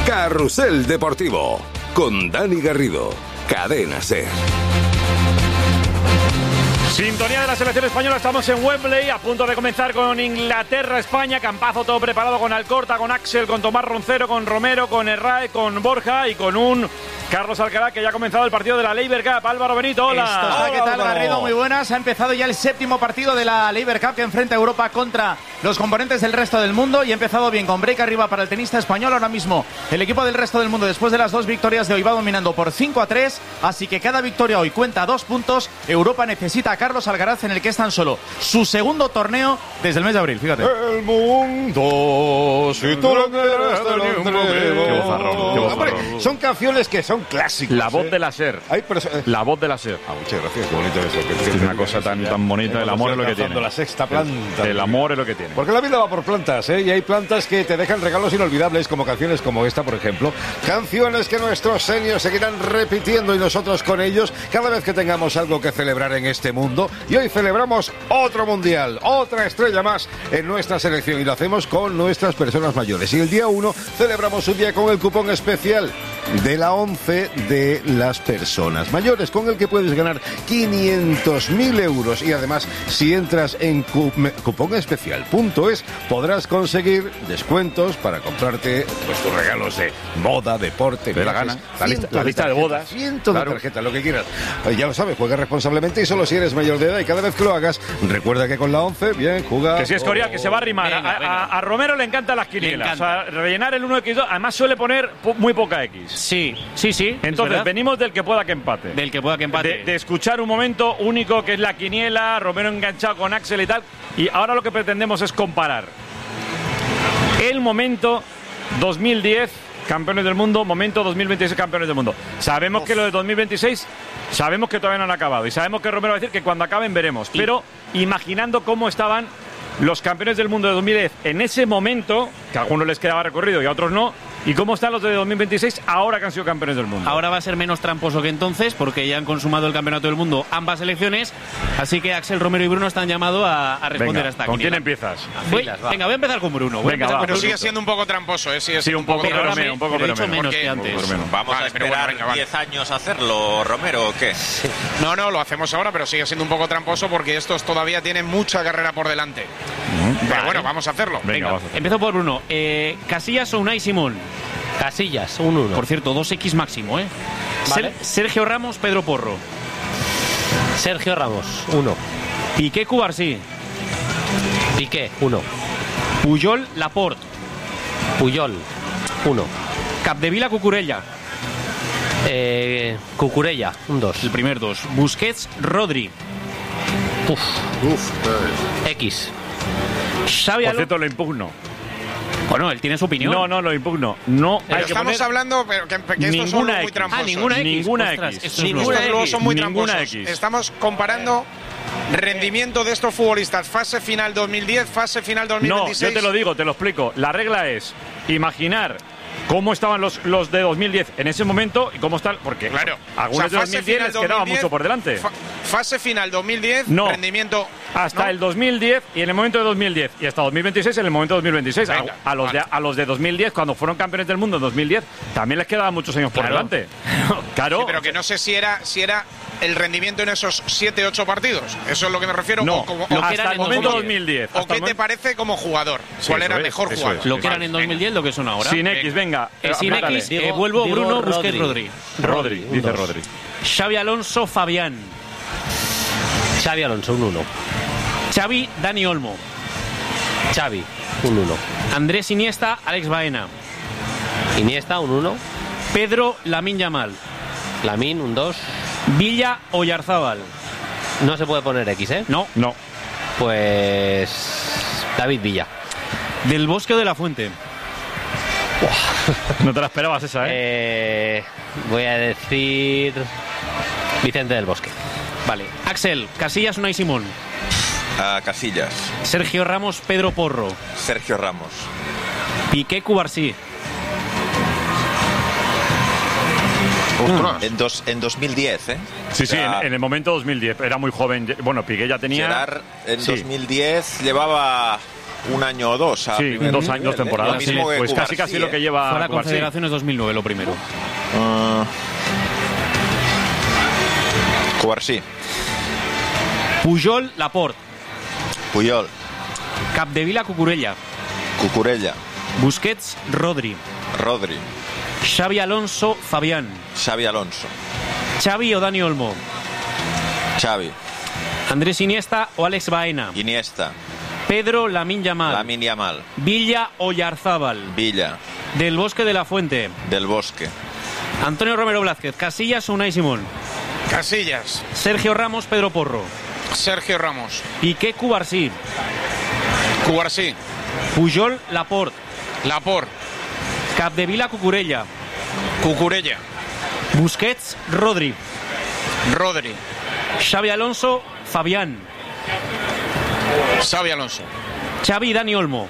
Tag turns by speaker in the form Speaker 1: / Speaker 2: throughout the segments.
Speaker 1: Carrusel Deportivo con Dani Garrido, Cadena SER.
Speaker 2: Sintonía de la selección española, estamos en Wembley, a punto de comenzar con Inglaterra-España, campazo todo preparado con Alcorta, con Axel, con Tomás Roncero, con Romero, con Herrera, con Borja y con un Carlos Alcaraz que ya ha comenzado el partido de la Laver Cup. Álvaro Benito, hola.
Speaker 3: Hola, ¿qué tal, Garrido? Muy buenas. Ha empezado ya el séptimo partido de la Laver Cup que enfrenta a Europa contra los componentes del resto del mundo y ha empezado bien con break arriba para el tenista español. Ahora mismo el equipo del resto del mundo, después de las dos victorias de hoy, va dominando por 5-3, así que cada victoria hoy cuenta 2 puntos. Europa necesita a Carlos Alcaraz, en el que es tan solo su segundo torneo desde el mes de abril, fíjate.
Speaker 4: El mundo, si tú lo quieres,
Speaker 2: Qué bozarrón.
Speaker 4: Hombre, son canciones que son clásicos.
Speaker 2: La voz de la SER. La voz de la SER.
Speaker 4: Muchas gracias, qué bonito eso.
Speaker 2: Es una cosa tan bonita, el amor es lo que tiene.
Speaker 4: La sexta planta.
Speaker 2: El amor es lo que tiene.
Speaker 4: Porque la vida va por plantas, ¿eh? Y hay plantas que te dejan regalos inolvidables, como canciones como esta, por ejemplo. Canciones que nuestros seniors seguirán repitiendo y nosotros con ellos cada vez que tengamos algo que celebrar en este mundo. Y hoy celebramos otro mundial, otra estrella más en nuestra selección y lo hacemos con nuestras personas mayores. Y el día 1 celebramos un día con el cupón especial de la 11 de las personas mayores, con el que puedes ganar 500.000 euros. Y además, si entras en cuponespecial.es, podrás conseguir descuentos para comprarte pues, tus regalos de moda, deporte,
Speaker 2: de la gana. La lista de bodas.
Speaker 4: Cientos de tarjetas, lo que quieras. Ya lo sabes, juega responsablemente y solo si eres mayor de edad. Y cada vez que lo hagas, recuerda que con la 11, bien, juega.
Speaker 2: Que si es Corea, que se va a arrimar. Venga. A Romero le encantan las quinielas. O sea, rellenar el 1x2. Además, suele poner muy poca X.
Speaker 5: Sí.
Speaker 2: Entonces, venimos del que pueda que empate. De escuchar un momento único que es la quiniela, Romero enganchado con Axel y tal. Y ahora lo que pretendemos es comparar el momento 2010, campeones del mundo, momento 2026, campeones del mundo. Sabemos que lo de 2026, sabemos que todavía no han acabado. Y sabemos que Romero va a decir que cuando acaben veremos. Pero imaginando cómo estaban los campeones del mundo de 2010 en ese momento, que a algunos les quedaba recorrido y a otros no, y cómo están los de 2026 ahora que han sido campeones del mundo.
Speaker 5: Ahora va a ser menos tramposo que entonces, porque ya han consumado el campeonato del mundo ambas selecciones, así que Axel, Romero y Bruno están llamados a responder a esta
Speaker 2: ¿Con
Speaker 5: quiniela.
Speaker 2: quién empiezas?
Speaker 5: Voy a empezar con Bruno.
Speaker 2: Pero
Speaker 6: sigue siendo un poco tramposo, ¿eh?
Speaker 2: Sí, un poco, pero
Speaker 5: menos que antes.
Speaker 6: ¿Vamos a esperar 10 años a hacerlo, Romero, o qué?
Speaker 7: No, lo hacemos ahora, pero sigue siendo un poco tramposo porque estos todavía tienen mucha carrera por delante. Pero bueno, vamos a hacerlo.
Speaker 5: Venga. Empiezo por Bruno. Casillas o Unai Simón.
Speaker 8: Casillas, un 1.
Speaker 5: Por cierto, 2X máximo, ¿eh?
Speaker 8: Vale.
Speaker 5: Sergio Ramos, Pedro Porro.
Speaker 8: Sergio Ramos, 1.
Speaker 5: Piqué, Cubarsí.
Speaker 8: Piqué, 1.
Speaker 5: Puyol, Laporte.
Speaker 8: Puyol, 1.
Speaker 5: Capdevila, Cucurella.
Speaker 8: Cucurella, un 2.
Speaker 5: El primer 2. Busquets, Rodri.
Speaker 8: X.
Speaker 5: Xavi
Speaker 2: Por cierto, lo impugno.
Speaker 5: Bueno, él tiene su opinión.
Speaker 2: No, lo impugno. No hay que
Speaker 7: estamos
Speaker 2: poner
Speaker 7: hablando, pero que estos son muy tramposos.
Speaker 5: Ninguna
Speaker 2: X.
Speaker 7: Estos luego son muy tramposos.
Speaker 2: X.
Speaker 7: Estamos comparando rendimiento de estos futbolistas. Fase final 2010, fase final 2026.
Speaker 2: No, yo te lo digo, te lo explico. La regla es imaginar cómo estaban los de 2010 en ese momento y cómo están. Porque
Speaker 7: claro,
Speaker 2: algunos de 2010 les quedaba mucho por delante.
Speaker 7: Fase final 2010, rendimiento.
Speaker 2: Hasta el 2010 y en el momento de 2010 y hasta 2026 en el momento de 2026. Venga, a los de 2010, cuando fueron campeones del mundo en 2010, también les quedaban muchos años por delante. Claro.
Speaker 7: Sí, pero que no sé si era el rendimiento en esos 7-8 partidos. Eso es lo que me refiero.
Speaker 2: No, hasta el momento 2010.
Speaker 7: ¿O qué te parece como jugador? ¿Cuál era el mejor jugador?
Speaker 5: Lo que eran en 2010, lo que son ahora.
Speaker 2: Sin X, venga.
Speaker 5: Sin X, vuelvo Bruno, Busquets, Rodri.
Speaker 2: Dice Rodri.
Speaker 5: Xavi Alonso, Fabián.
Speaker 8: Xavi Alonso, un 1.
Speaker 5: Xavi, Dani Olmo.
Speaker 8: Xavi, un 1.
Speaker 5: Andrés Iniesta, Alex Baena.
Speaker 8: Iniesta, un 1.
Speaker 5: Pedro, Lamine Yamal.
Speaker 8: Lamine, un 2.
Speaker 5: Villa, Oyarzábal.
Speaker 8: No se puede poner X, ¿eh?
Speaker 5: No.
Speaker 8: Pues David Villa.
Speaker 5: Del Bosque o de la Fuente.
Speaker 2: No te la esperabas esa, ¿eh?
Speaker 8: Voy a decir Vicente del Bosque.
Speaker 5: Vale. Axel, Casillas, Unai Simón.
Speaker 6: Casillas.
Speaker 5: Sergio Ramos, Pedro Porro.
Speaker 6: Sergio Ramos.
Speaker 5: Piqué, Cubarsí.
Speaker 6: En 2010, ¿eh?
Speaker 2: Sí, en el momento 2010. Era muy joven. Bueno, Piqué ya tenía.
Speaker 6: Gerard en 2010 llevaba un año o dos.
Speaker 2: Sí, 2 años, temporada. Pues casi lo que lleva.
Speaker 5: Fue a la Confederaciones 2009 lo primero.
Speaker 6: Cubarsí.
Speaker 5: Pujol, Laporte.
Speaker 6: Puyol.
Speaker 5: Capdevila, Cucurella.
Speaker 6: Cucurella.
Speaker 5: Busquets, Rodri. Xavi Alonso, Fabián.
Speaker 6: Xavi Alonso.
Speaker 5: Xavi o Dani Olmo.
Speaker 6: Xavi.
Speaker 5: Andrés Iniesta o Alex Baena.
Speaker 6: Iniesta.
Speaker 5: Pedro Lamine Yamal. Villa o Yarzábal.
Speaker 6: Villa.
Speaker 5: Del Bosque de la Fuente.
Speaker 6: Del Bosque.
Speaker 5: Antonio Romero Blázquez. Casillas o Unai Simón.
Speaker 7: Casillas.
Speaker 5: Sergio Ramos, Pedro Porro.
Speaker 7: Sergio Ramos.
Speaker 5: Piqué, Cubarsí.
Speaker 7: Cubarsí.
Speaker 5: Pujol, Laporte. Capdevila, Cucurella. Busquets, Rodri. Xavi Alonso, Fabián. Xavi, Dani Olmo.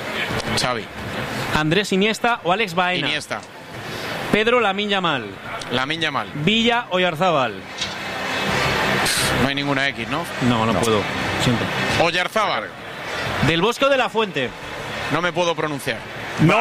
Speaker 5: Andrés Iniesta o Alex Baena. Pedro Lamine Yamal. Villa o Yarzábal.
Speaker 7: No hay ninguna X, ¿no?
Speaker 5: No puedo. Siento.
Speaker 7: Oyarzábal.
Speaker 5: Del Bosque o de la Fuente.
Speaker 7: No me puedo pronunciar.
Speaker 2: No.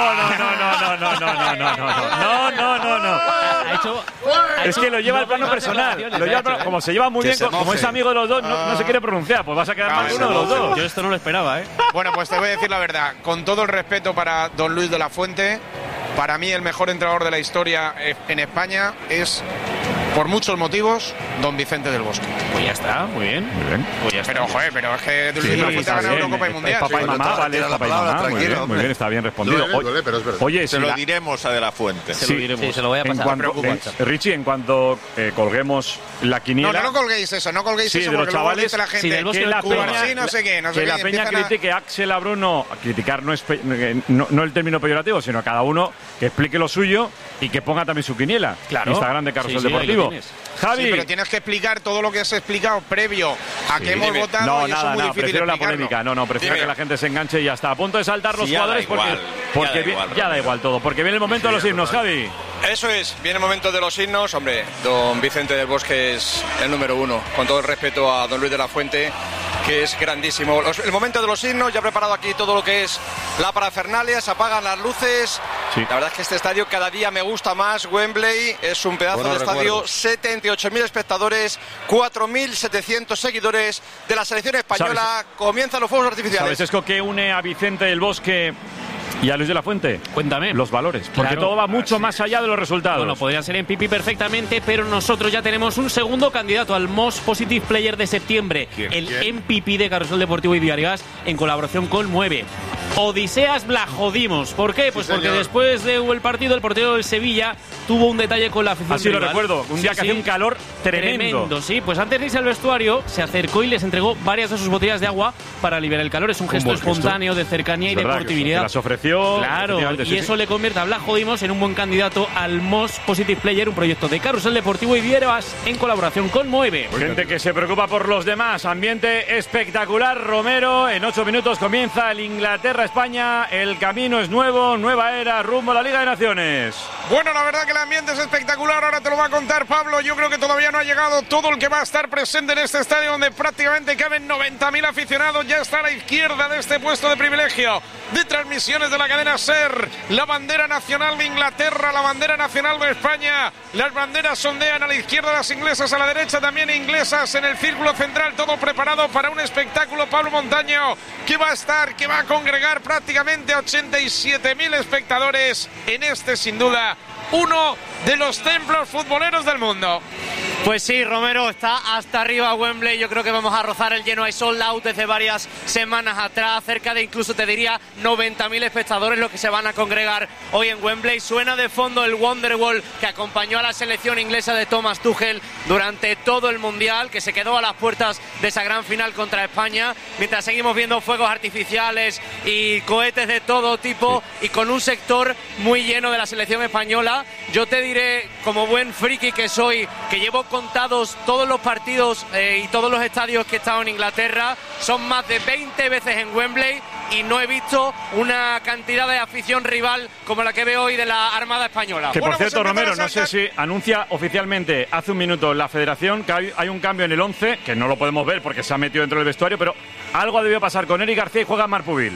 Speaker 2: Es que lo lleva al plano personal. Como se lleva muy bien, como es amigo de los dos, no se quiere pronunciar. Pues vas a quedar mal uno de los dos.
Speaker 5: Yo esto no lo esperaba, ¿eh?
Speaker 7: Bueno, pues te voy a decir la verdad. Con todo el respeto para don Luis de la Fuente, para mí el mejor entrenador de la historia en España es, por muchos motivos, don Vicente del Bosque.
Speaker 5: Pues ya está, muy bien.
Speaker 7: Pues ya está. Pero es que Luis de la Fuente ha ganado Eurocopa y Mundial.
Speaker 2: Papá y mamá, vale, papá y mamá. Muy bien, está bien respondido. Oye,
Speaker 6: se lo diremos a De la Fuente.
Speaker 5: Se lo voy a pasar.
Speaker 2: Richie, en cuanto colguemos la quiniela.
Speaker 7: No colguéis eso,
Speaker 2: de los chavales,
Speaker 7: dice la gente
Speaker 2: que la peña,
Speaker 7: no sé qué,
Speaker 2: que la peña critique a Axel, a Bruno. Criticar no es no el término peyorativo, sino a cada uno que explique lo suyo y que ponga también su quiniela.
Speaker 5: Claro.
Speaker 2: Instagram de Carrusel Deportivo. Javi.
Speaker 7: Sí, pero tienes que explicar todo lo que has explicado previo a que hemos votado.
Speaker 2: No,
Speaker 7: y eso es muy difícil
Speaker 2: prefiero la
Speaker 7: explicarlo.
Speaker 2: polémica. Prefiero que la gente se enganche y ya está. A punto de saltar los jugadores porque ya da igual todo. Porque viene el momento de los himnos, Javi.
Speaker 9: Eso es, viene el momento de los himnos. Hombre, don Vicente del Bosque es el número uno. Con todo el respeto a don Luis de la Fuente, que es grandísimo. El momento de los himnos, ya he preparado aquí todo lo que es la parafernalia, se apagan las luces. Sí. La verdad es que este estadio cada día me gusta más. Wembley es un pedazo de estadio, 78.000 espectadores, 4.700 seguidores de la selección española. ¿Sabes? Comienzan los fuegos artificiales.
Speaker 2: ¿Sabes eso que une a Vicente del Bosque y a Luis de la Fuente?
Speaker 5: Cuéntame.
Speaker 2: Los valores. Porque todo va mucho más allá de los resultados.
Speaker 5: Bueno, podría ser en Pipi perfectamente, pero nosotros ya tenemos un segundo candidato al Most Positive Player de septiembre. ¿Quién? MVP de Carrusel Deportivo y Diarias, en colaboración con Mueve. Odiseas Blajodimos. ¿Por qué? Pues porque después del partido, el portero del Sevilla tuvo un detalle con la afición.
Speaker 2: Así rival. Lo recuerdo. Un día que hacía un calor tremendo.
Speaker 5: Sí. Pues antes de irse al vestuario, se acercó y les entregó varias de sus botellas de agua para aliviar el calor. Es un gesto espontáneo de cercanía y deportividad.
Speaker 2: Que las ofreció.
Speaker 5: Claro, y eso le convierte a Blajodimos en un buen candidato al Most Positive Player, un proyecto de Carrusel Deportivo y Diarias en colaboración con Mueve.
Speaker 2: Gente que se preocupa por los demás. Ambiente espectacular, Romero. En 8 minutos comienza el Inglaterra-España. El camino es nuevo, nueva era, rumbo a la Liga de Naciones.
Speaker 7: Bueno, la verdad que el ambiente es espectacular. Ahora te lo va a contar Pablo. Yo creo que todavía no ha llegado todo el que va a estar presente en este estadio, donde prácticamente caben 90.000 aficionados. Ya está a la izquierda de este puesto de privilegio de transmisiones de la cadena SER, la bandera nacional de Inglaterra, la bandera nacional de España. Las banderas sondean a la izquierda, las inglesas a la derecha, también inglesas en el círculo central. Todo preparado para un espectáculo, Pablo Montaño, que va a congregar prácticamente 87.000 espectadores en este, sin duda, uno de los templos futboleros del mundo.
Speaker 10: Pues sí, Romero, está hasta arriba Wembley. Yo creo que vamos a rozar el lleno. Hay sold out desde varias semanas atrás, cerca de, incluso te diría, 90.000 espectadores los que se van a congregar hoy en Wembley. Suena de fondo el Wonderwall que acompañó a la selección inglesa de Thomas Tuchel durante todo el Mundial, que se quedó a las puertas de esa gran final contra España, mientras seguimos viendo fuegos artificiales y cohetes de todo tipo, y con un sector muy lleno de la selección española. Yo te diré, como buen friki que soy, que llevo contados todos los partidos y todos los estadios que he estado en Inglaterra, son más de 20 veces en Wembley, y no he visto una cantidad de afición rival como la que veo hoy de la Armada Española.
Speaker 2: Que por cierto, Romero, no sé si anuncia oficialmente hace un minuto la Federación que hay un cambio en el 11, que no lo podemos ver porque se ha metido dentro del vestuario, pero algo ha debido pasar con Eric García y juega Marc Pubil.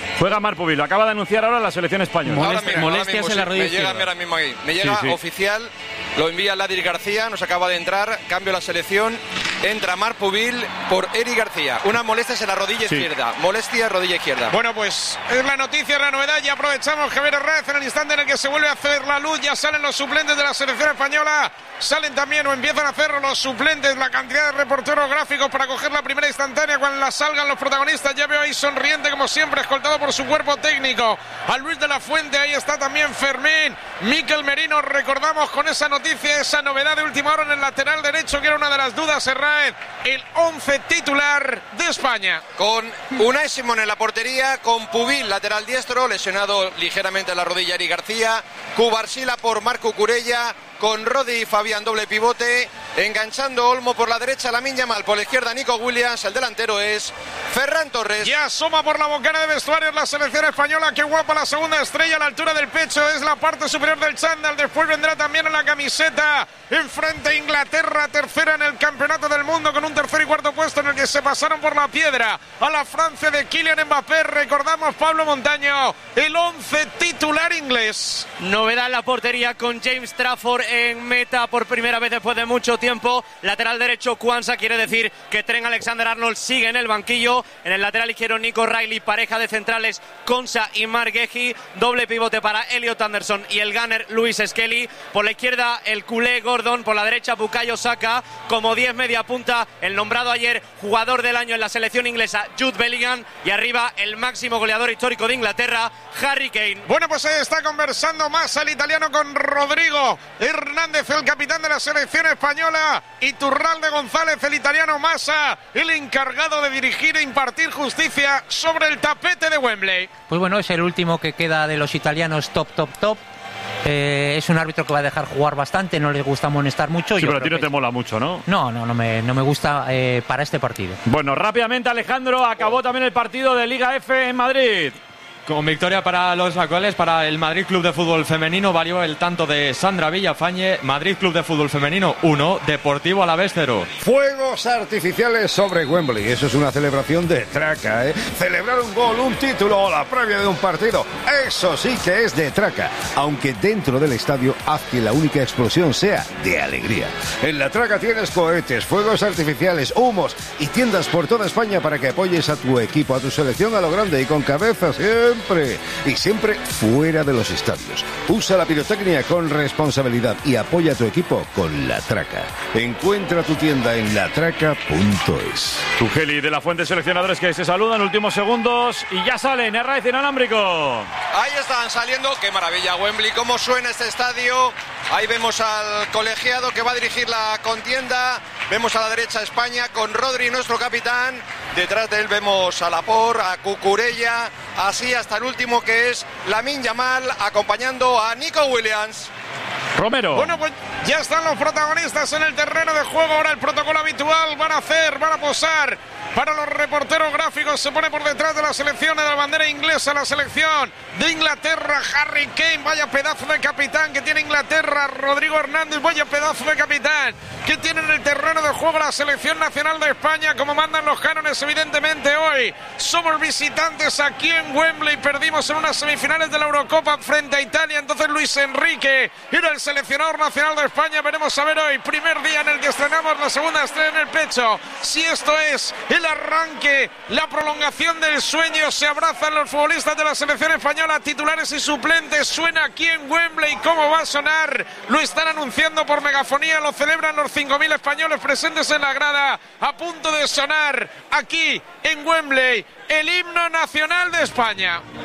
Speaker 2: Lo acaba de anunciar ahora la selección española.
Speaker 5: Molestias en la rodilla izquierda.
Speaker 9: Ahora mismo ahí. Me llega oficial, lo envía Ladir García, nos acaba de entrar, cambio la selección, entra Marc Pubil por Eric García. Una molestia en la rodilla izquierda. Molestia, rodilla izquierda.
Speaker 7: Bueno, pues es la noticia, es la novedad. Ya aprovechamos Javier Herrera en el instante en el que se vuelve a hacer la luz. Ya salen los suplentes de la selección española. Salen también o empiezan a hacer los suplentes, la cantidad de reporteros gráficos para coger la primera instantánea cuando la salgan los protagonistas. Ya veo ahí sonriente como siempre, escoltado por su cuerpo técnico a Luis de la Fuente. Ahí está también Fermín, Mikel Merino. Recordamos con esa noticia, esa novedad de última hora en el lateral derecho, que era una de las dudas, Herrera, el 11 titular de España.
Speaker 9: Con Unai Simón en la portería, con Pubil lateral diestro, lesionado ligeramente en la rodilla Eric García, Cubarsila por Marco Curella, con Rodi y Fabián doble pivote, enganchando Olmo por la derecha, Lamine Yamal por la izquierda, Nico Williams, el delantero es Ferran Torres.
Speaker 7: Ya asoma por la bocana de vestuarios la selección española, qué guapa la segunda estrella a la altura del pecho, es la parte superior del chándal, después vendrá también en la camiseta, enfrente Inglaterra, tercera en el campeonato del mundo, con un tercer y cuarto puesto en el que se pasaron por la piedra a la Francia de Kylian Mbappé. Recordamos, Pablo Montaño, el 11 titular inglés.
Speaker 10: Novedad en la portería con James Trafford en meta por primera vez después de mucho tiempo. Lateral derecho Kwanza, quiere decir que Trent Alexander-Arnold sigue en el banquillo. En el lateral izquierdo Nico Riley, pareja de centrales Konsa y Marc Guehi, doble pivote para Elliot Anderson y el gunner Luis Skelly. Por la izquierda el culé Gordon, por la derecha Bukayo Saka, como 10 media punta el nombrado ayer jugador del año en la selección inglesa Jude Bellingham, y arriba el máximo goleador histórico de Inglaterra, Harry Kane.
Speaker 7: Bueno, pues está conversando más el italiano con Rodrigo Hernández, el capitán de la selección española, y Turralde González, el italiano Massa, el encargado de dirigir e impartir justicia sobre el tapete de Wembley.
Speaker 11: Pues bueno, es el último que queda de los italianos top. Es un árbitro que va a dejar jugar bastante, no les gusta amonestar mucho.
Speaker 2: Sí, pero a ti no te mola mucho, ¿no?
Speaker 11: No me gusta para este partido.
Speaker 2: Bueno, rápidamente, Alejandro, acabó también el partido de Liga F en Madrid.
Speaker 12: Con victoria para los locales, para el Madrid Club de Fútbol Femenino, valió el tanto de Sandra Villafañe. Madrid Club de Fútbol Femenino 1, Deportivo Alavés 0.
Speaker 4: Fuegos artificiales sobre Wembley, eso es una celebración de traca, ¿eh? Celebrar un gol, un título o la previa de un partido, eso sí que es de traca. Aunque dentro del estadio haz que la única explosión sea de alegría. En la traca tienes cohetes, fuegos artificiales, humos y tiendas por toda España para que apoyes a tu equipo, a tu selección a lo grande y con cabeza siempre fuera de los estadios. Usa la pirotecnia con responsabilidad y apoya a tu equipo con La Traca. Encuentra tu tienda en latraca.es.
Speaker 2: Tugeli de la Fuente, seleccionadores que se saludan, últimos segundos y ya salen. Herraiz inalámbrico.
Speaker 9: Ahí están saliendo, qué maravilla Wembley, cómo suena este estadio. Ahí vemos al colegiado que va a dirigir la contienda. Vemos a la derecha España con Rodri, nuestro capitán. Detrás de él vemos a Laporte, a Cucurella, así hasta el último que es Lamine Yamal, acompañando a Nico Williams.
Speaker 2: Romero.
Speaker 7: Bueno, pues ya están los protagonistas en el terreno de juego. Ahora el protocolo habitual, van a posar. Para los reporteros gráficos se pone por detrás de la selección de la bandera inglesa, la selección de Inglaterra, Harry Kane, vaya pedazo de capitán que tiene Inglaterra, Rodrigo Hernández, vaya pedazo de capitán que tiene en el terreno de juego la selección nacional de España, como mandan los cánones evidentemente hoy. Somos visitantes aquí en Wembley, perdimos en unas semifinales de la Eurocopa frente a Italia, entonces Luis Enrique era el seleccionador nacional de España. Veremos a ver hoy, primer día en el que estrenamos la segunda estrella en el pecho, si esto es el arranque, la prolongación del sueño. Se abrazan los futbolistas de la selección española, titulares y suplentes. Suena aquí en Wembley, ¿cómo va a sonar? Lo están anunciando por megafonía, lo celebran los 5.000 españoles presentes en la grada, a punto de sonar aquí en Wembley el himno nacional de España.